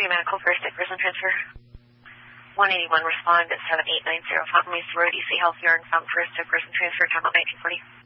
Medical First at Prison Transfer. 181, respond at 7890, Fountain Mesa Road, EC Health Yard, Fountain First at Prison Transfer, time out 1940.